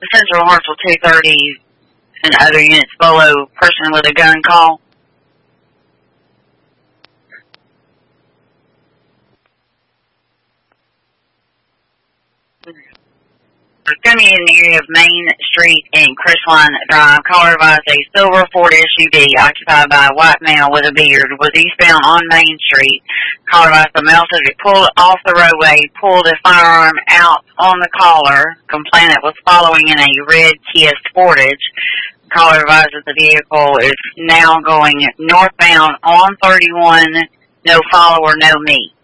Central Hartsville 230 and other units below, person with a gun call. It's going to be in the area of Main Street and Crestline Drive. Caller advised a silver Ford SUV occupied by a white male with a beard was eastbound on Main Street. Caller advised the male subject pulled off the roadway, pulled a firearm out on the caller. Complainant was following in a red Kia Sportage. Caller advised that the vehicle is now going northbound on 31, no follower, no meet.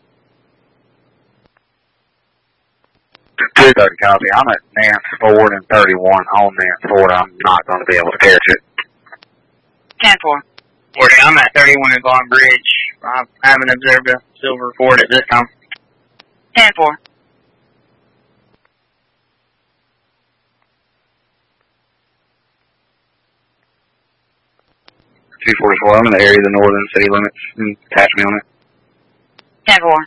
230 copy. I'm at Nance Ford and 31 on Nance Ford. I'm not going to be able to catch it. 10-4. 40. I'm at 31 at Vaughn Bridge. I haven't observed a silver Ford at this time. 10-4. 244. I'm in the area of the northern city limits. And attach me on it. 10-4.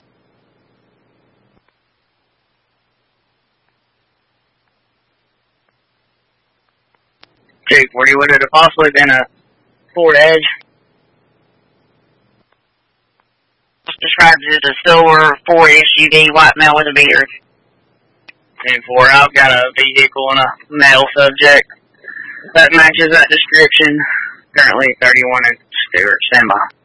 Jake, would it have possibly been a Ford Edge? Describes it as a silver Ford SUV, white male with a beard. 10-4. I've got a vehicle and a male subject that matches that description. Currently 31 and Stewart. Stand by.